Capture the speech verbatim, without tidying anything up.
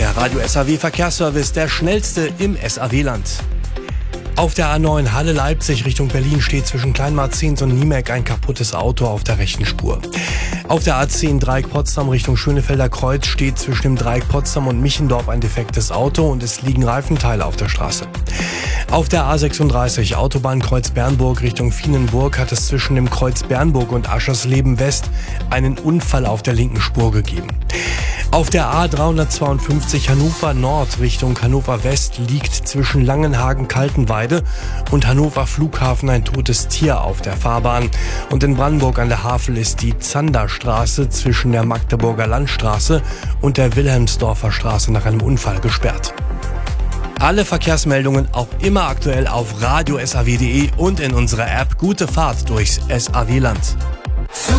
Der Radio S A W Verkehrsservice, der schnellste im S A W-Land. Auf der A neun Halle-Leipzig Richtung Berlin steht zwischen Kleinmarzens und Niemek ein kaputtes Auto auf der rechten Spur. Auf der A zehn Dreieck Potsdam Richtung Schönefelder Kreuz steht zwischen dem Dreieck Potsdam und Michendorf ein defektes Auto und es liegen Reifenteile auf der Straße. Auf der A sechsunddreißig Autobahnkreuz Bernburg Richtung Vienenburg hat es zwischen dem Kreuz Bernburg und Aschersleben West einen Unfall auf der linken Spur gegeben. Auf der A dreihundertzweiundfünfzig Hannover Nord Richtung Hannover West liegt zwischen Langenhagen-Kaltenweide und Hannover Flughafen ein totes Tier auf der Fahrbahn. Und in Brandenburg an der Havel ist die Zanderstraße zwischen der Magdeburger Landstraße und der Wilhelmsdorfer Straße nach einem Unfall gesperrt. Alle Verkehrsmeldungen auch immer aktuell auf radio S A W punkt de und in unserer App. Gute Fahrt durchs S A W-Land.